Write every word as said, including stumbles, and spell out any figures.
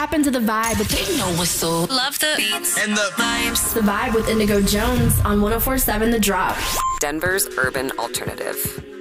Tap into the vibe with They know what's up. Love the beats and the vibes. The Vibe with Indigo Jones on one oh four point seven The Drop. Denver's urban alternative.